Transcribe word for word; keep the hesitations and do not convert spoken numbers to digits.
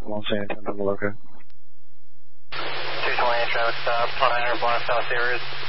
Los Angeles, double okay. two twenty-eight traffic stop, nine hundred block South Series.